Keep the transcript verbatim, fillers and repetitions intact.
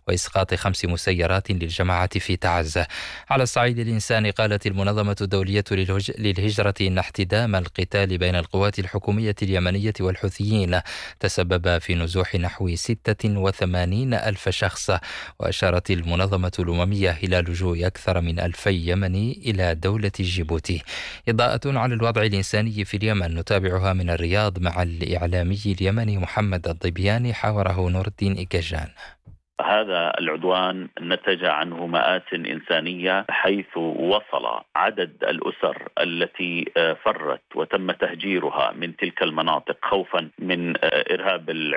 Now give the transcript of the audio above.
وإسقاط خمس مسيرات للجماعة في تعز. على الصعيد الإنساني، قالت المنظمة الدولية للهجرة إن احتدام القتال بين القوات الحكومية اليمنية والحوثيين تسبب في نزوح نحو ستة وثمانين ألف شخص. وأشارت المنظمة الأممية إلى لجوء أكثر من ألفي يمني إلى دولة جيبوتي. إضاءة على الوضع الإنساني في اليمن نتابعها من الرياض مع الإعلامي اليمني محمد الضبياني، حاوره نور الدين إكجان. هذا العدوان نتج عنه مآسٍ إنسانية، حيث وصل عدد الأسر التي فرت وتم تهجيرها من تلك المناطق خوفا من إرهاب